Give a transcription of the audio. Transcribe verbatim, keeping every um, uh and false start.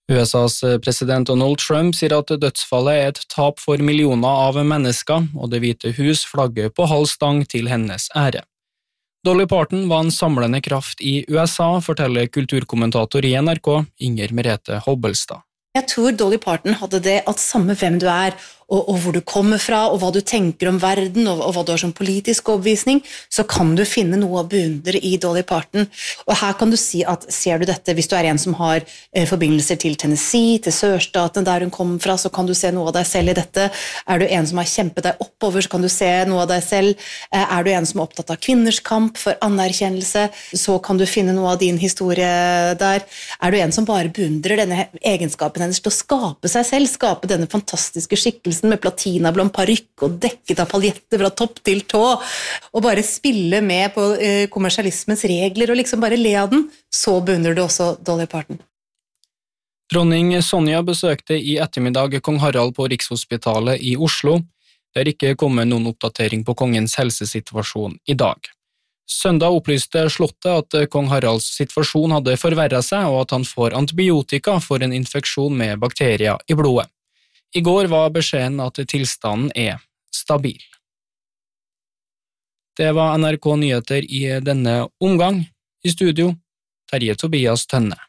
U S A's president Donald Trump sier at dødsfallet er et tap for millioner av mennesker, og Det hvite hus flagger på halv stang til hennes ære. Dolly Parton var en samlende kraft i U S A, forteller kulturkommentator i N R K, Inger Merete Hobbelstad. Jeg tror Dolly Parton hadde det at samme hvem du er, og, og hvor du kommer fra, og hva du tenker om verden, og, og hva du har som politisk overbevisning, så kan du finne noe å beundre i Dolly Parton. Og her kan du si at, ser du dette, hvis du er en som har eh, forbindelser til Tennessee, til sørstaten, der hun kommer fra, så kan du se noe av deg selv i dette. Er du en som har kjempet deg oppover, så kan du se noe av deg selv. Eh, er du en som er opptatt av kvinners kamp for anerkjennelse, så kan du finne noe av din historie der. Er du en som bare beundrer denne egenskapen hennes til å skape seg selv, skape denne fantastiske skikkelsen med platinablond parykk og dekket av paljetter fra topp til tå, og bare spille med på eh, kommersialismens regler og liksom bare le av den, så beundrer du også Dolly Parton. Dronning Sonja besøkte i ettermiddag kong Harald på Rikshospitalet i Oslo. Det er ikke kommet noen oppdatering på kongens helsesituasjon i dag. Søndag opplyste slottet at kong Haralds situasjon hadde forverret seg, og at han får antibiotika for en infeksjon med bakterier i blodet. I går var beskjeden at tilstanden er stabil. Det var N R K Nyheter i denne omgang. I studio, Terje Tobias Tønne.